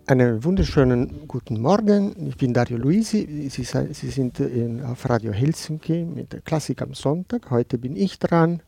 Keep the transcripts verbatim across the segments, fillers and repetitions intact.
Einen wunderschönen guten Morgen. Ich bin Dario Luisi. Sie, Sie sind in, auf Radio Helsinki mit der Klassik am Sonntag. Heute bin ich dran.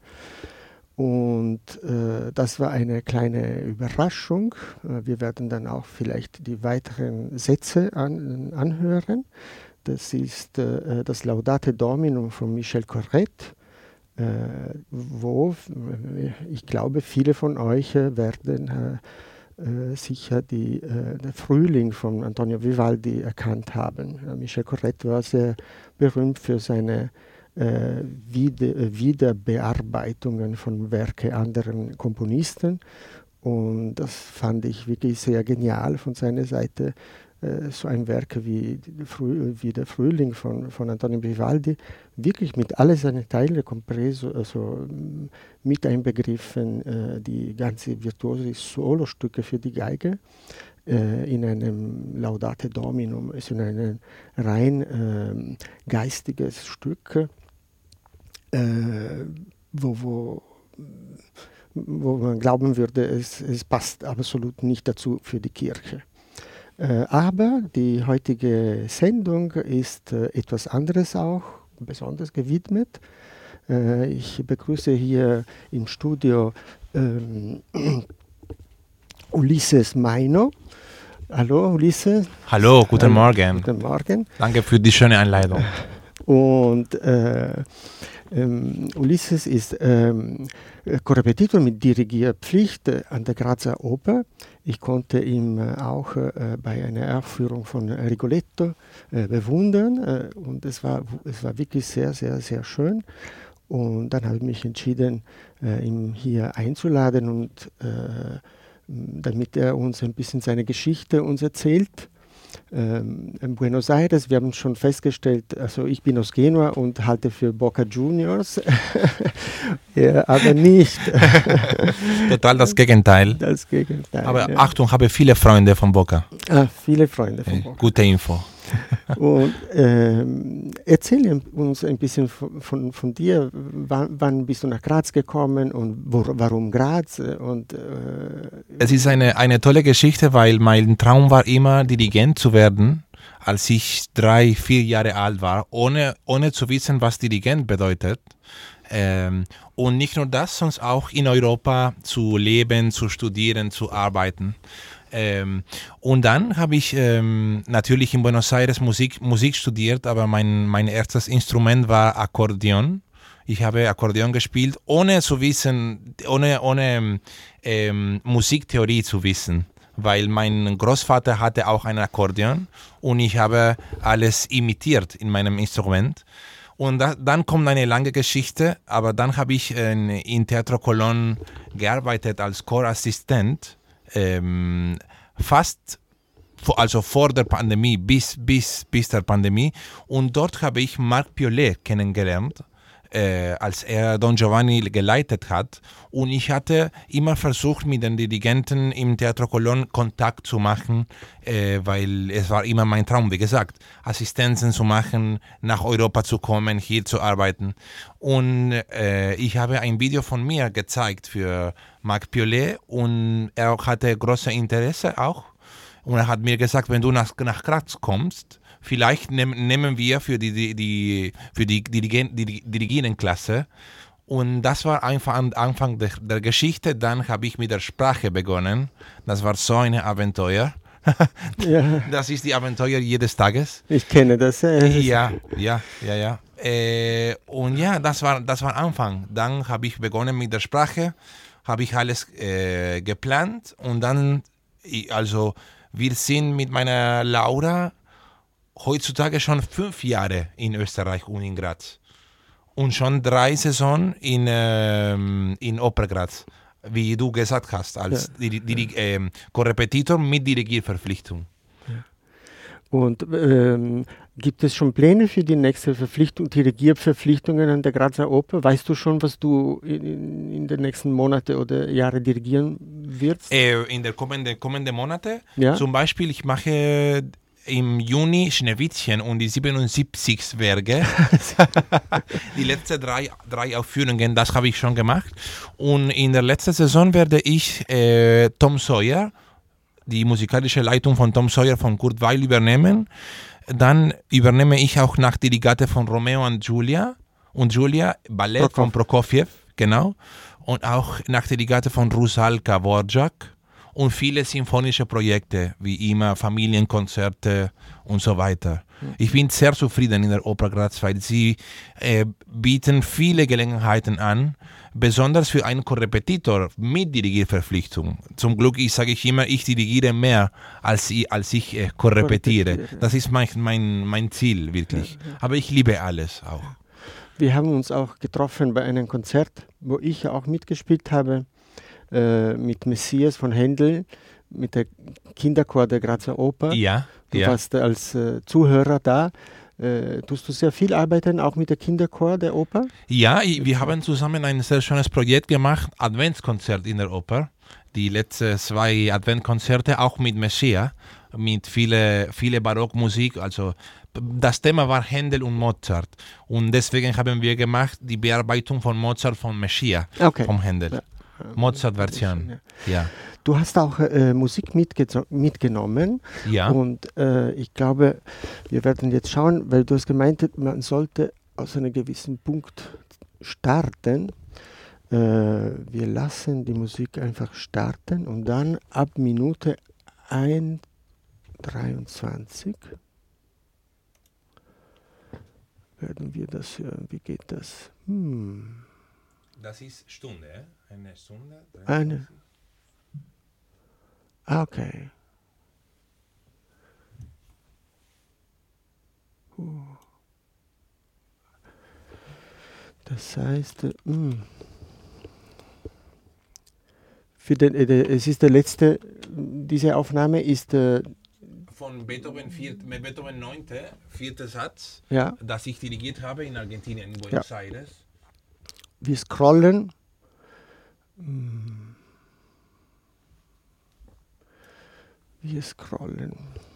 Und äh, das war eine kleine Überraschung. Äh, wir werden dann auch vielleicht die weiteren Sätze an, anhören. Das ist äh, das Laudate Dominum von Michel Corrette, äh, wo äh, ich glaube, viele von euch äh, werden äh, äh, sicher die, äh, den Frühling von Antonio Vivaldi erkannt haben. Äh, Michel Corrette war sehr berühmt für seine Äh, Wieder, Wiederbearbeitungen von Werke anderen Komponisten, und das fand ich wirklich sehr genial von seiner Seite. Äh, so ein Werk wie, Früh, wie der Frühling von, von Antonio Vivaldi, wirklich mit all seinen Teilen, Compreso, also mit einbegriffen, äh, die ganze virtuose Solostücke für die Geige, in einem Laudate Dominum, also in einem rein äh, geistiges Stück, äh, wo, wo, wo man glauben würde, es, es passt absolut nicht dazu für die Kirche. Äh, aber die heutige Sendung ist äh, etwas anderes auch, besonders gewidmet. Äh, ich begrüße hier im Studio ähm, Ulisses Maino. Hallo Ulisse. Hallo, guten Hallo, Morgen. Guten Morgen. Danke für die schöne Einleitung. Und äh, ähm, Ulisses ist ähm, Korrepetitor mit Dirigierpflicht äh, an der Grazer Oper. Ich konnte ihn äh, auch äh, bei einer Aufführung von Rigoletto äh, bewundern, äh, und es war, es war wirklich sehr, sehr, sehr schön. Und dann habe ich mich entschieden, äh, ihn hier einzuladen, und äh, damit er uns ein bisschen seine Geschichte uns erzählt. Ähm, in Buenos Aires, wir haben schon festgestellt, also ich bin aus Genua und halte für Boca Juniors, ja, aber nicht. Total das Gegenteil. Das Gegenteil. Aber ja. Achtung, habe viele Freunde von Boca. Ah, viele Freunde von Boca. Gute Info. Und ähm, erzähl uns ein bisschen von, von, von dir. Wann, wann bist du nach Graz gekommen und wo, warum Graz? Und, äh, es ist eine, eine tolle Geschichte, weil mein Traum war immer, Dirigent zu werden, als ich drei, vier Jahre alt war, ohne, ohne zu wissen, was Dirigent bedeutet. Ähm, und nicht nur das, sondern auch in Europa zu leben, zu studieren, zu arbeiten. Ähm, und dann habe ich ähm, natürlich in Buenos Aires Musik, Musik studiert, aber mein, mein erstes Instrument war Akkordeon. Ich habe Akkordeon gespielt, ohne zu wissen, ohne, ohne ähm, Musiktheorie zu wissen, weil mein Großvater hatte auch ein Akkordeon und ich habe alles imitiert in meinem Instrument. Und da, dann kommt eine lange Geschichte, aber dann habe ich äh, in Teatro Colón gearbeitet als Chorassistent. Ähm, fast, also vor der Pandemie, bis, bis, bis der Pandemie. Und dort habe ich Marc Piollet kennengelernt, äh, als er Don Giovanni geleitet hat. Und ich hatte immer versucht, mit den Dirigenten im Teatro Colón Kontakt zu machen, äh, weil es war immer mein Traum, wie gesagt, Assistenzen zu machen, nach Europa zu kommen, hier zu arbeiten. Und äh, ich habe ein Video von mir gezeigt für Marc Piollet, und er hatte großes Interesse auch. Und er hat mir gesagt, wenn du nach, nach Graz kommst, vielleicht nehm, nehmen wir für die, die, die, für die Dirigen, die Dirigierendenklasse. Und das war einfach am Anfang der, der Geschichte. Dann habe ich mit der Sprache begonnen. Das war so ein Abenteuer. Ja. Das ist die Abenteuer jedes Tages. Ich kenne das. Äh, ja, ja, ja, ja. Äh, und ja, das war, das war Anfang. Dann habe ich begonnen mit der Sprache, habe ich alles äh, geplant, und dann, also wir sind mit meiner Laura heutzutage schon fünf Jahre in Österreich und in Graz und schon drei Saisons in, ähm, in Oper Graz, wie du gesagt hast, als ja. die, die, die, äh, Korrepetitor mit Dirigierverpflichtung. Und ähm, gibt es schon Pläne für die nächste Verpflichtung, Dirigierverpflichtungen an der Grazer Oper? Weißt du schon, was du in, in den nächsten Monaten oder Jahren dirigieren wirst? Äh, in den kommenden, kommenden Monaten? Ja? Zum Beispiel, ich mache im Juni Schneewittchen und die siebenundsiebzig Werke. Die letzten drei, drei Aufführungen, das habe ich schon gemacht. Und in der letzten Saison werde ich äh, Tom Sawyer die musikalische Leitung von Tom Sawyer von Kurt Weill übernehmen. Dann übernehme ich auch nach Dirigate von Romeo und Julia und Julia, Ballett Prokop. von Prokofjew, genau. Und auch nach Dirigate von Rusalka Dvorak und viele symphonische Projekte, wie immer Familienkonzerte und so weiter. Ich bin sehr zufrieden in der Oper Graz, weil sie äh, bieten viele Gelegenheiten an, besonders für einen Korrepetitor mit Dirigierverpflichtung. Zum Glück, ich sage ich immer, ich dirigiere mehr, als ich, als ich äh, korrepetiere. Das ist mein, mein, mein Ziel, wirklich. Ja, ja. Aber ich liebe alles auch. Wir haben uns auch getroffen bei einem Konzert, wo ich auch mitgespielt habe, äh, mit Messias von Händel, mit der Kinderchor der Grazer Oper. Ja, du ja. warst als äh, Zuhörer da. Äh, tust du sehr viel arbeiten, auch mit der Kinderchor der Oper? Ja, ich, wir haben zusammen ein sehr schönes Projekt gemacht, Adventskonzert in der Oper. Die letzten zwei Adventkonzerte, auch mit Messias, mit viele, viele Barockmusik, also das Thema war Händel und Mozart und deswegen haben wir gemacht die Bearbeitung von Mozart von Messias, okay. vom Händel. Ja. Mozart-Version, ja. ja. Du hast auch äh, Musik mitge- mitgenommen ja. und äh, ich glaube, wir werden jetzt schauen, weil du hast gemeint, man sollte aus einem gewissen Punkt starten. Äh, wir lassen die Musik einfach starten und dann ab Minute eins dreiundzwanzig werden wir das hören. Wie geht das? Hm. Das ist Stunde, eine Stunde. Eine. Ah, okay. Uh. Das heißt, äh, mh. Für den, äh, es ist der letzte, diese Aufnahme ist äh, von Beethoven, viert, Beethoven neunte, vierter Satz, ja. das ich dirigiert habe in Argentinien, in Buenos ja. Aires. Wir scrollen. Wir scrollen.